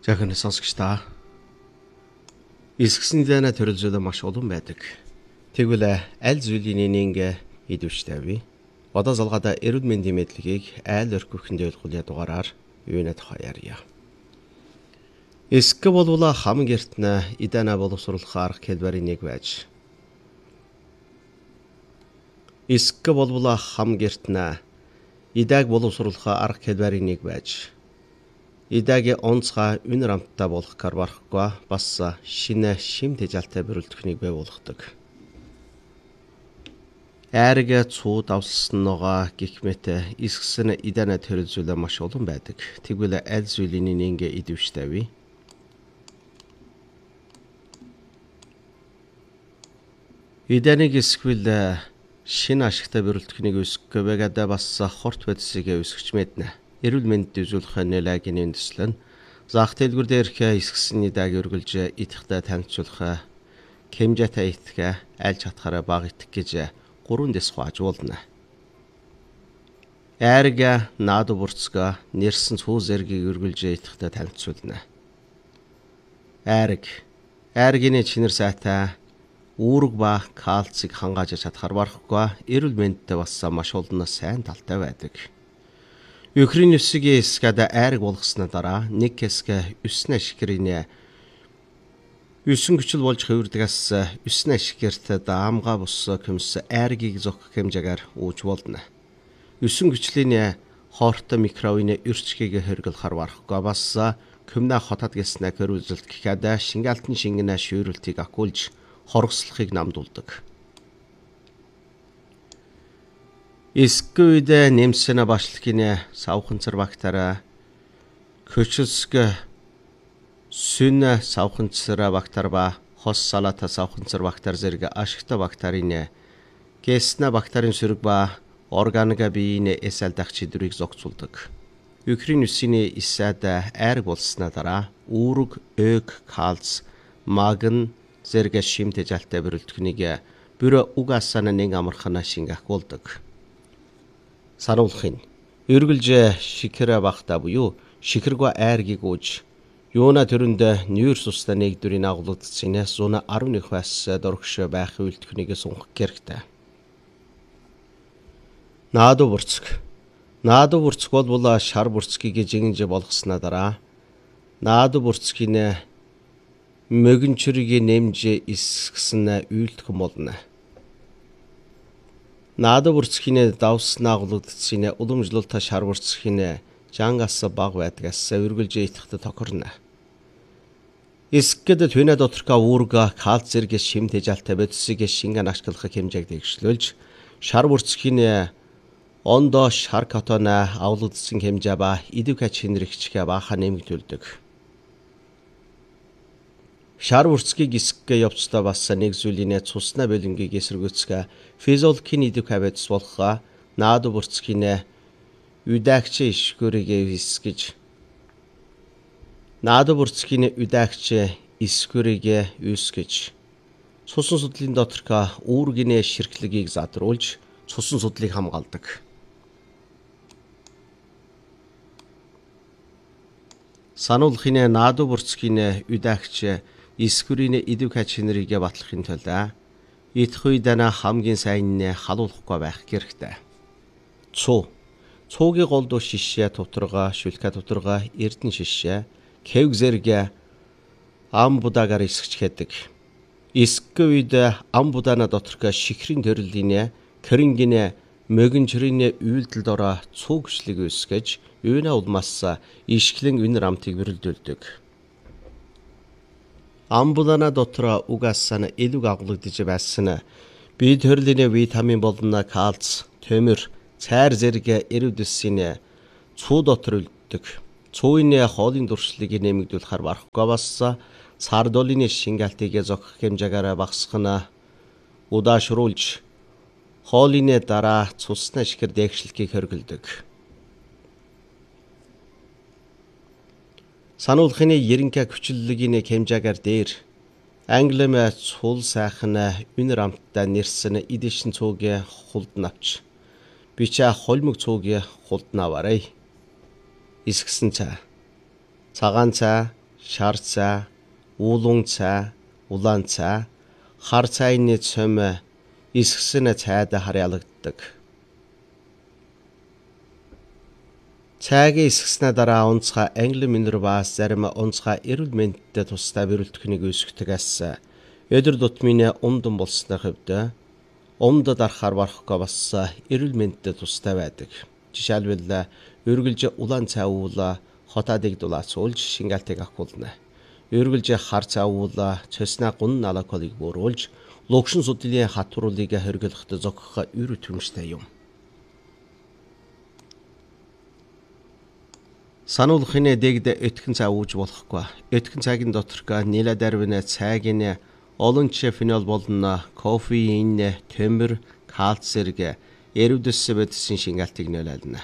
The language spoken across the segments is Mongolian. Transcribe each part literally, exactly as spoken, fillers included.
Жаахан сонсогч та эсгсэн дэна төрөлжөлөө маш олон байдаг. Тэгвэл аль зүйлийн нэг идэвчтэй вэ? Одоо залгаада эрүүл мэндийн мэдлэгийг айл орхихэндээ ойлгуулъя дугаараар юунад хаяарья. Эсгэ болвола хам гертна идана боловсруулахаар хэлбэр нэг байж. Эсгэ болвола хам гертна идаг боловсруулахаар арга хэлбэр нэг байж. Идагийн онцгой үнэр амттай болох карвархгүй бас шинэ шим тэжээлтэй бүрэлдэхүүнийг бий болгодог. Айрга цууд авсан ногоо гихмэт эсгсэн идана төрөлжүүлээ маш олон байдаг. Тэгвэл аль зүйлийн нэг идэвчтэй вэ? Иданыг эсгвэл шинэ ашигтай бүрэлдэхүүнийг үүсгэх байгаад бас хорт байдсыг үүсгэж мэднэ. Эрүүл мэндэд үзүүлэх нэлээгийн үндэслэн зах дэлгүүр дээрх эсгсэн идаг өргөлж идэхтэй танилцуулах хэмжээтэй итгэх аль чадхаараа баг итгэх гэж гурван дэс хуваажуулна. Айрга наад бүрцгээ нэрсэн цүү зэргийг өргөлж идэхтэй танилцуулна. Айрг айргийн чинэр сайтай үүрэг ба кальцийг хангааж чадхаар барахгүй эрүүл мэндэд бас маш олон сайн талтай байдаг. Ukraine үсгийн эсгэд айрг болгосны дараа нэг хэсэг өснө ашигрын өсөн хүчил болж хөвөрдгээс өснө ашигэрт даамга бус көмс айргийг зогх хэмжээгээр үүж болно. Өсөн хүчлийн хоортой микровын өрчгийг хэрглэхар барахгүй бас көмнө хотод гэснэ хөрүүлэлт гэхэд шингаалтын шингэнэ шүүрэлтийг акуулж хоргослохыг намдуулдаг. Эсгүйд нэмсэн башлахын савханцар бактери көчөлсг сүн савханцар бактери ба хос салата савханцар бактери зэрэг ашигтай бактерийн гэснэ бактерийн сүрэг ба органик биеийн эсэлдах чидрийг зогцуулдаг. Ukraine үсгийн эсэд айрг болсноо дараа үүрэг, өг, кальц, магн зэрэг шим тэжээлтэй бүрэлдэхүүнийг бүрэ угаасаа нэг амархан шингэх болдог. Сануулахын эргэлж шикэр багтаа буюу шикэргүй айргийг үүж юуна төрөнд нүүрс устай нэгдүрийн агуулгдсан зуна арван нэг бас дөрөгш байх үйлдэлхнийг сунгах хэрэгтэй. Нааду бүрцэг. Нааду бүрцэг бол шар бүрцгийг жигэнж болгосноо дараа нааду бүрцгийн мөгөнчрийг нэмж эсгсэн үйлдэлхэн болно. Нааду бүрцгийн давсан агуулгдсан уламжлалт шар бүрцгийн жангас баг байдгаас үргэлж идэхтэй тохирно. Эсгэд түнэ доторка үүрга кальц зэрэг шим тэжээлтэй бодисыг шингэн ашиглах хэмжээг дэвшлүүлж шар бүрцгийн ондоо шар катона агуулгдсан хэмжээ ба идэв качинрэгчгээ бааха нэмэгдүүлдэг. Шар бүрцгийг эсгэх явцдаа бас нэг зүйлийн цусна бэлэнгийг эсэргүүцэх физиологийн идэв кабец болох нааду бүрцгийн үдаагч ишгүрийг эсгэж нааду бүрцгийн үдаагч эсгүрийг үүсгэж цусан судлалын доторх үүргийн ширхлэгийг задруулж цусан судлалыг хамгаалдаг. Сануулахын нааду бүрцгийн үдаагч эсгүрийн идэв качинрыг батлахын тулд идэх үедээ хамгийн сайн нь халуулахгүй байх хэрэгтэй. Цуу. Цуугийн голд шишээ тутарга, шүлхэ тутарга, эрдэн шишээ, кэвг зэрэг ам будаагаар эсгэж хэдэг. Эсгэх үед ам будаана доторх шихрийн төрлийн кэрингийн мөгөнчрийн үйлдэлд ороо цуу хүчлийг үүсгэж, юуна улмаас ишглэн үнэр амтыг бүрэлдүүлдэг. Амбулана дотор угаасаа илүү агуулгдж байсан бие төрлийн витамин болон кальц, төмөр, цайр зэрэг эрүүдэсийн цуу дотор үлддэг. Цууны хоолын дуршлыг нэмэгдүүлэхээр барахгүй бас сардолины шингаалтыг зогсох хэмжээгээр багасгах нь удаашруулж хоолны дараа цусны шикэр дээгшлэгийг хөргөлдөг. Сануулахын ерөнхий хүчлэлийн хэмжээгээр дээр англим цул сайхан үнэр амттай нэрсэн эдэшин цуугийн хулд навч бичээ холмог цуугийн хулд наваарай. Эсгсэн цай, цагаан цай, шар цай, уулун цай, улаан цай, хар цайны цөм эсгсэн цайд харьяалагддаг. Цайгийн эсгснээ дараа онцгой англи минералс зарим онцгой эрүүл мэндэд тустай бэрүүлдэхнийг үүсгдэгээс өдөр тутмын умдан болсны хувьд умдад арахаар барахгүй бас эрүүл мэндэд тустай байдаг. Жишээлбэл үргэлж улаан цай уул хотадыг дулаацуулж шингээлтийг ахуулна. Үргэлж хар цай уул цэснэ гун алкоголыг бууруулж логшин судлын хатвруулыг хоригдоход зогсох ür төмжтэй юм. Сануулгын дэгд өтгөн цай ууж болохгүй. Өтгөн цайгийн доторх нийлэ дарвын цайгийн олон фенол болон кофеин, төмөр, калц зэрэг эрүүдэс бодисын шингээлтийг нөлөөлнө.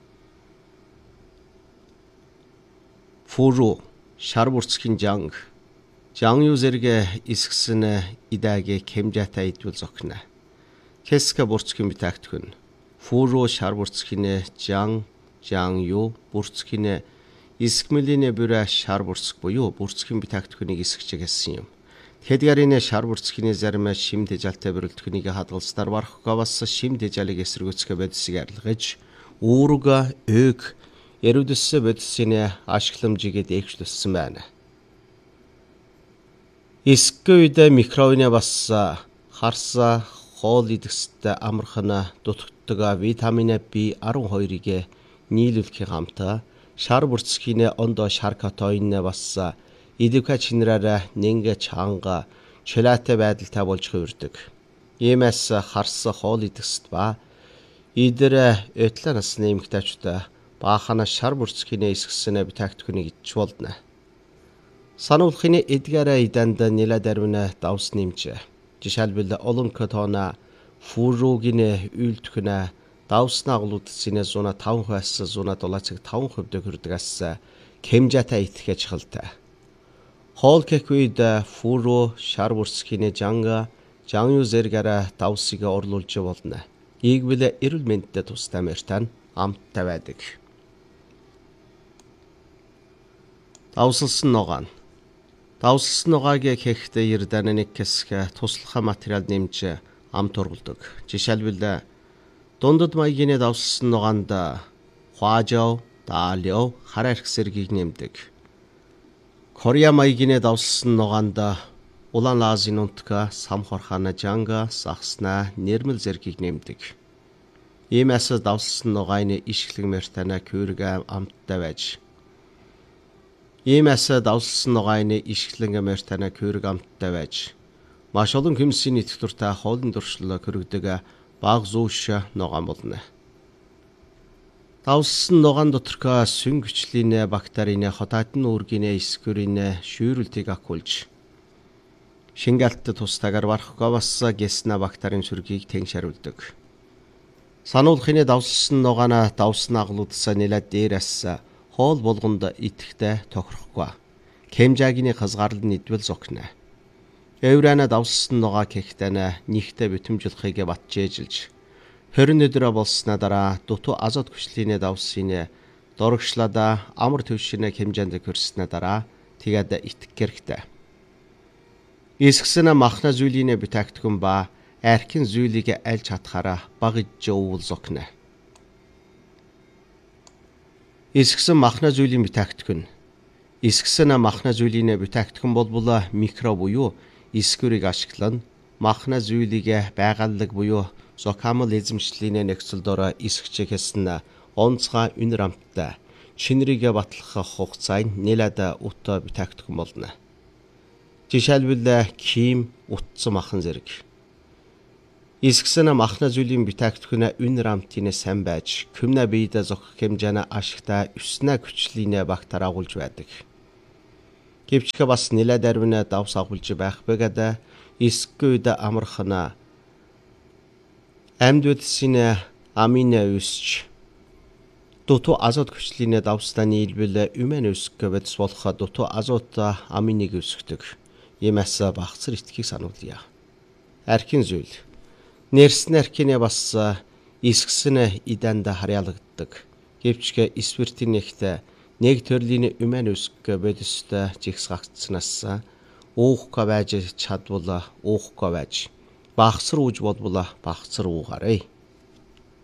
Фуру, шар бүрцгийн жанг, жанг юу зэрэг эсгсэн идэг хэмжээтэй идвэл зогно. Кеска бүрцгийн бүтээгдэхүүн. Фуру шар бүрцгийн жанг Жан юу бүрцгийн эсгмэлийн бүрэ шар бүрцэг буюу бүрцгийн бүтээгдэхүүнийг эсгэж гэсэн юм. Тэдгээрийн шар бүрцгийн зарим шим тэжээлтэй бүрэлдэхүүнийг хадгалснаар барахгүй бас шим тэжээлийг эсэргүүцэх бодисыг арилгаж үүрэг өг эрүүдэс бодисын ашигламжийг дэвшлүүлсэн байна. Эсгэх үед микробны бас харс хоол идэхсэд амархан дутагддаг витамин би арван хоёрыг нийлүүлэхийн хамт шар бүрцгийн ондоо шар катоин бас идэвхэ чинраараа нэнгэ чанга чөлөөтэй байдалтай болж хувирдаг. Иймээс харс хоол идэхсэд ба идэр өтлөө насны эмэгтэйчүүд баахана шар бүрцгийн эсгсэн бүтээгдэхүүнийг идэж болно. Сануулгын эдгээр идэнд нэлээд дарвин давс нэмж. Жишээлбэл олон катона фуругийн үйлдвэрнэ давсны агуулдсны зуна таван хувиас зуна дулаацыг таван хувьд хүрдэгээс хэмжээтэй итгэж хялтай. Хоол кек үед фуру шар бүрцгийн жанга жаню зэргээр давсыг орлуулж болно. Ийгвэл эрүүл мэндэд тустай мэртэн амттай байдаг. Давсалсан нугаан. Давсалсан нугааг хийхдээ ярданы нэг хэсэг туслах материал нэмж амт ургалдаг. Жишээлбэл дундад маягийн давсалсан нугаанд хуажав, даалёв, хараарх зэргийг нэмдэг. Корея маягийн давсалсан нугаанд улаан лазын унтка, самхорхана жанга, сахсна, нэрмэл зэргийг нэмдэг. Иймээс давсалсан нугааны ишглэг мертана күрэг амттай байж. Иймээс давсалсан нугааны ишглэг мертана күрэг амттай байж. Маш олон хэмсийн итгэвчтэй хоолны дуршлаг хөрөгдөг баг зүүш нугаан болно. Давсалсан нугаан доторх сүн гүчлийн бактерийн хотаадны үүргийн эсгүүрийн шүүрэлтийг ахуулж шингээлтд тустайгаар барахгүй бас гэснэ бактерийн сүргийг тэншаруулдаг. Сануулгын давсалсан нугаан давсны агуулдсаа нэлээд дээрээс хоол болгонд итгэхтэй тохирохгүй. Хэмжээгийн хязгаарлал нь идвэл зогно. Эврана давсалсан нугаа кехтэнэ нэгтэ битэмжлэхийг батжээжилж хорин өдрө болсноо дараа дутуу азот хүчлийн давсын дурагшлаад амар төвшинэ хэмжээнд хүрснээ дараа тэгээд итгэх хэрэгтэй. Эсгсэн махна зүйлийн бүтээгдэхүүн ба архин зүйлийг альж хатахаараа баг иж уул зогно. Эсгсэн махна зүйлийн бүтээгдэхүүн. Эсгсэн махна зүйлийн бүтээгдэхүүн болбол микро буюу эсгүүрийг ашиглан махна зүйлийг байгаллаг буюу зокамл эзэмшлийн нөхцөл дор эсгэж хэсэн онцгой үнэр амттай чинрийг батлах хугацаанд нэлээд утаа бүтээгдэхүүн болно. Жишээлбэл ким утсан махан зэрэг. Эсгсэн махна зүйлийн бүтээгдэхүүн үнэр амтын сайн байж күмнэ биед зохих хэмжээний ашигтай өснө хүчлийн бактери агуулж байдаг. Гэвч бас нэлээд дарвин давс агуулж байх бэгад эсгүүд амархна амьдвэдсийн амин өсч дутуу азот хүчлийн давстаа нийлбэл үмэн өсгөх бодис болох дутуу азот аминыг өсгдөг. Иймээс багцар итгэхийг сануулъя. Архин зүйл. Нэрсэн архины бас эсгсэн идэнд харьяалагддаг. Гэвч спиртийн нэгт Нэг төрлийн үмэн үсгэ бэдэстэй жигс гагцснаас уухгүй байж чадвал уухгүй байж багсар ууж болбола багсар уугаарай.